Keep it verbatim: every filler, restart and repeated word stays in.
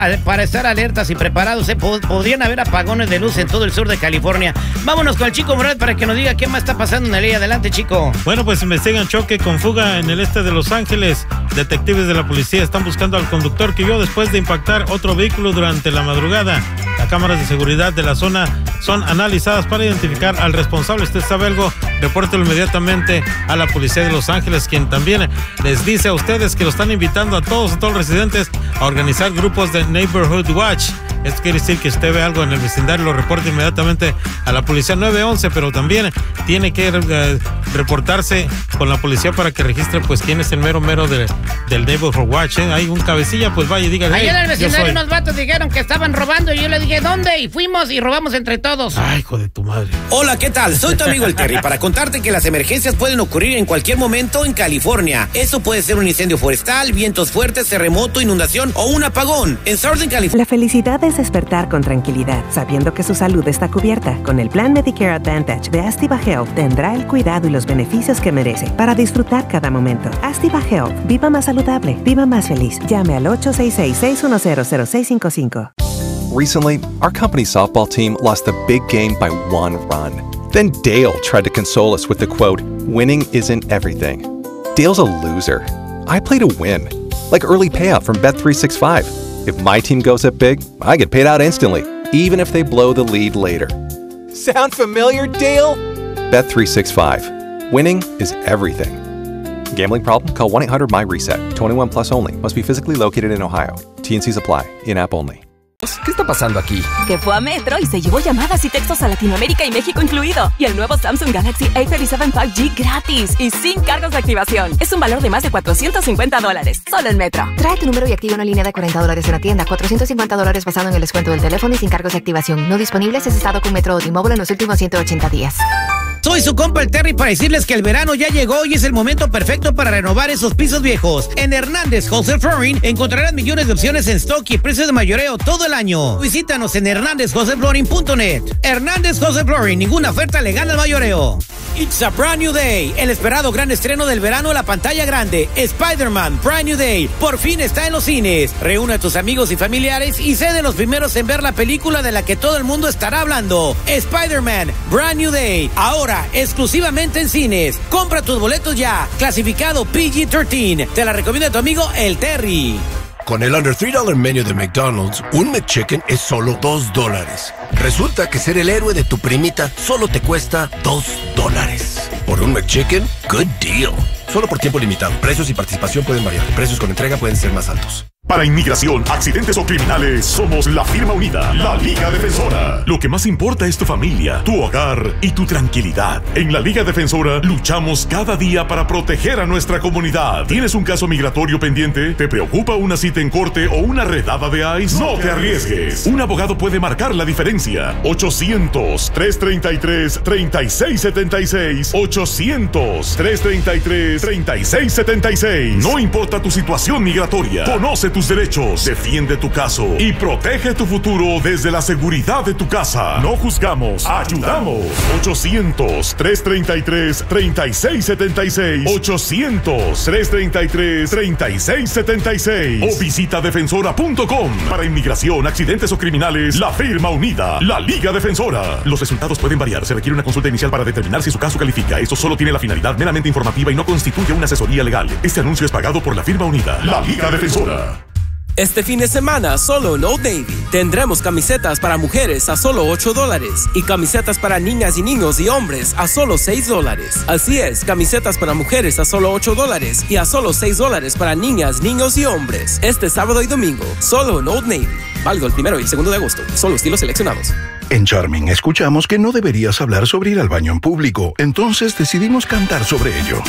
para estar alertas y preparados. ¿eh? Podrían haber apagones de luz en todo el sur de California. Vámonos con el Chico Morales para que nos diga qué más está pasando en la ley. Adelante, Chico. Bueno, pues investigan choque con fuga en el este de Los Ángeles. Detectives de la policía están buscando al conductor que huyó después de impactar otro vehículo durante la madrugada. Las cámaras de seguridad de la zona son analizadas para identificar al responsable. ¿Usted sabe algo? Repórtelo inmediatamente a la policía de Los Ángeles, quien también les dice a ustedes que lo están invitando a todos, a todos los residentes a organizar grupos de Neighborhood Watch. Esto quiere decir que usted ve algo en el vecindario, lo reporte inmediatamente a la policía nueve once, pero también tiene que eh, reportarse con la policía para que registre pues quién es el mero mero de, del Neighborhood Watch. ¿eh? Hay un cabecilla, pues vaya y diga. Ayer en el vecindario unos vatos dijeron que estaban robando y yo le dije, ¿dónde? Y fuimos y robamos entre todos. Ay, hijo de tu madre. Hola, ¿qué tal? Soy tu amigo el Terry para contarte que las emergencias pueden ocurrir en cualquier momento en California. Eso puede ser un incendio forestal, vientos fuertes, terremoto, inundación o un apagón. En Southern California. La felicidad es despertar con tranquilidad, sabiendo que su salud está cubierta. Con el plan Medicare Advantage de Astiva Health tendrá el cuidado y los beneficios que merece para disfrutar cada momento. Astiva Health. Viva más saludable. Viva más feliz. Llame al ocho seis seis, seis uno cero, cero seis cinco cinco. Recently, our company softball team lost a big game by one run. Then Dale tried to console us with the quote, "Winning isn't everything." Dale's a loser. I play to win. Like early payout from Bet three sixty-five. If my team goes up big, I get paid out instantly, even if they blow the lead later. Sound familiar, Dale? Bet three sixty-five. Winning is everything. Gambling problem? Call one eight hundred M Y RESET. twenty-one plus only. Must be physically located in Ohio. T N Cs apply. In-app only. ¿Qué está pasando aquí? Que fue a Metro y se llevó llamadas y textos a Latinoamérica y México incluido. Y el nuevo Samsung Galaxy A treinta y siete cinco G gratis y sin cargos de activación. Es un valor de más de cuatrocientos cincuenta dólares. Solo en Metro. Trae tu número y activa una línea de cuarenta dólares en la tienda. cuatrocientos cincuenta dólares basado en el descuento del teléfono y sin cargos de activación. No disponible si has estado con Metro o T-Mobile en los últimos ciento ochenta días. Soy su compa el Terry para decirles que el verano ya llegó y es el momento perfecto para renovar esos pisos viejos. En Hernández Wholesale Flooring encontrarán millones de opciones en stock y precios de mayoreo todo el año. Visítanos en hernández wholesale flooring punto net. Hernández Wholesale Flooring, ninguna oferta le gana al mayoreo. It's a brand new day. El esperado gran estreno del verano, la pantalla grande. Spider-Man Brand New Day por fin está en los cines. Reúne a tus amigos y familiares y sé de los primeros en ver la película de la que todo el mundo estará hablando. Spider-Man Brand New Day, ahora exclusivamente en cines. Compra tus boletos ya. Clasificado P G trece. Te la recomienda tu amigo el Terry. Con el Under tres dólares Menu de McDonald's, un McChicken es solo dos dólares. Resulta que ser el héroe de tu primita solo te cuesta dos dólares. Por un McChicken, good deal. Solo por tiempo limitado. Precios y participación pueden variar. Precios con entrega pueden ser más altos. Para inmigración, accidentes o criminales, somos la firma unida, la Liga Defensora. Lo que más importa es tu familia, tu hogar y tu tranquilidad. En la Liga Defensora luchamos cada día para proteger a nuestra comunidad. ¿Tienes un caso migratorio pendiente? ¿Te preocupa una cita en corte o una redada de ICE? No te arriesgues. Un abogado puede marcar la diferencia. ochocientos, trescientos treinta y tres, treinta y seis setenta y seis. ochocientos, trescientos treinta y tres, treinta y seis setenta y seis. No importa tu situación migratoria. Conoce tus derechos, defiende tu caso y protege tu futuro desde la seguridad de tu casa. No juzgamos, ayudamos. ochocientos, trescientos treinta y tres, treinta y seis setenta y seis. ochocientos, trescientos treinta y tres, treinta y seis setenta y seis. O visita defensora punto com. Para inmigración, accidentes o criminales, la firma unida, la Liga Defensora. Los resultados pueden variar. Se requiere una consulta inicial para determinar si su caso califica. Esto solo tiene la finalidad meramente informativa y no constituye una asesoría legal. Este anuncio es pagado por la firma unida, la Liga Defensora. Este fin de semana, solo en Old Navy, tendremos camisetas para mujeres a solo ocho dólares y camisetas para niñas y niños y hombres a solo seis dólares. Así es, camisetas para mujeres a solo ocho dólares y a solo seis dólares para niñas, niños y hombres. Este sábado y domingo, solo en Old Navy. Válido el primero y el segundo de agosto. Solo estilos seleccionados. En Charming escuchamos que no deberías hablar sobre ir al baño en público, entonces decidimos cantar sobre ello.